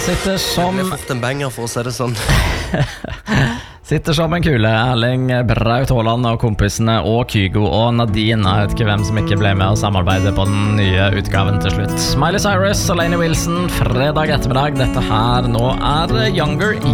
sitter som Det fått en banger for å si det sånn. Sitter som en kule. Erling Braut Haaland og kompisene og Kygo og Nadine. Jeg vet ikke hvem som ikke ble med å samarbeide på den nye utgaven til slutt. Miley Cyrus og Lainey Wilson fredag ettermiddag. Dette her nå er Younger